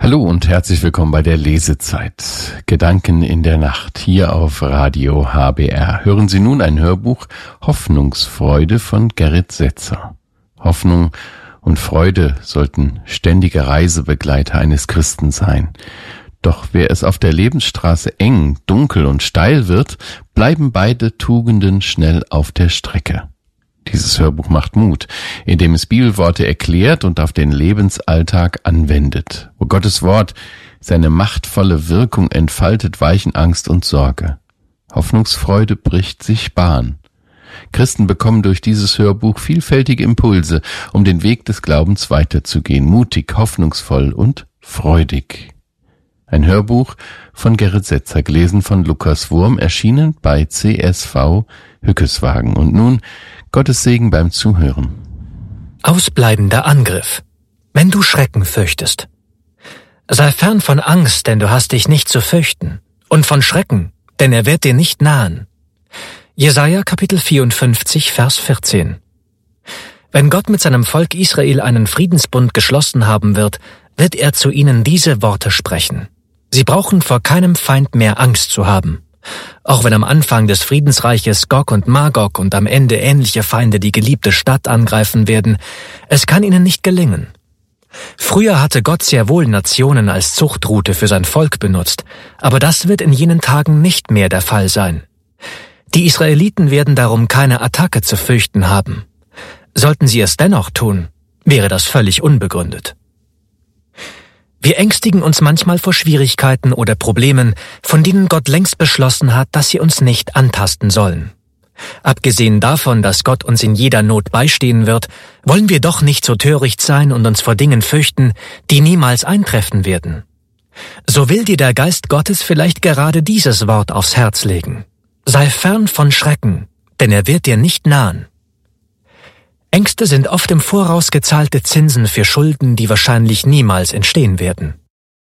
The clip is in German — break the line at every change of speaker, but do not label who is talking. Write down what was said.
Hallo und herzlich willkommen bei der Lesezeit. Gedanken in der Nacht hier auf Radio HBR. Hören Sie nun ein Hörbuch Hoffnungsfreude von Gerrit Setzer. Hoffnung und Freude sollten ständige Reisebegleiter eines Christen sein. Doch wer es auf der Lebensstraße eng, dunkel und steil wird, bleiben beide Tugenden schnell auf der Strecke. Dieses Hörbuch macht Mut, indem es Bibelworte erklärt und auf den Lebensalltag anwendet. Wo Gottes Wort seine machtvolle Wirkung entfaltet, weichen Angst und Sorge. Hoffnungsfreude bricht sich Bahn. Christen bekommen durch dieses Hörbuch vielfältige Impulse, um den Weg des Glaubens weiterzugehen, mutig, hoffnungsvoll und freudig. Ein Hörbuch von Gerrit Setzer, gelesen von Lukas Wurm, erschienen bei CSV Hückeswagen. Und nun Gottes Segen beim Zuhören.
Ausbleibender Angriff. Wenn du Schrecken fürchtest. Sei fern von Angst, denn du hast dich nicht zu fürchten. Und von Schrecken, denn er wird dir nicht nahen. Jesaja Kapitel 54, Vers 14. Wenn Gott mit seinem Volk Israel einen Friedensbund geschlossen haben wird er zu ihnen diese Worte sprechen. Sie brauchen vor keinem Feind mehr Angst zu haben. Auch wenn am Anfang des Friedensreiches Gog und Magog und am Ende ähnliche Feinde die geliebte Stadt angreifen werden, es kann ihnen nicht gelingen. Früher hatte Gott sehr wohl Nationen als Zuchtroute für sein Volk benutzt, aber das wird in jenen Tagen nicht mehr der Fall sein. Die Israeliten werden darum keine Attacke zu fürchten haben. Sollten sie es dennoch tun, wäre das völlig unbegründet. Wir ängstigen uns manchmal vor Schwierigkeiten oder Problemen, von denen Gott längst beschlossen hat, dass sie uns nicht antasten sollen. Abgesehen davon, dass Gott uns in jeder Not beistehen wird, wollen wir doch nicht so töricht sein und uns vor Dingen fürchten, die niemals eintreffen werden. So will dir der Geist Gottes vielleicht gerade dieses Wort aufs Herz legen. Sei fern von Schrecken, denn er wird dir nicht nahen. Ängste sind oft im Voraus gezahlte Zinsen für Schulden, die wahrscheinlich niemals entstehen werden.